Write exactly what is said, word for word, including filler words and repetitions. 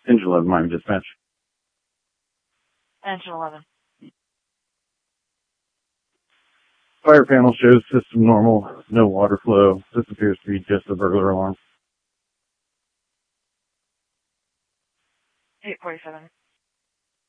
Engine eleven, Miami Dispatch. Engine eleven. Fire panel shows system normal, no water flow. This appears to be just a burglar alarm. eight forty-seven.